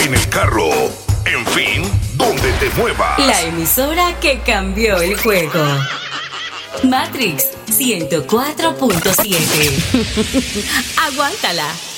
en el carro, en fin, donde te muevas. La emisora que cambió el juego. Matrix 104.7. Aguántala.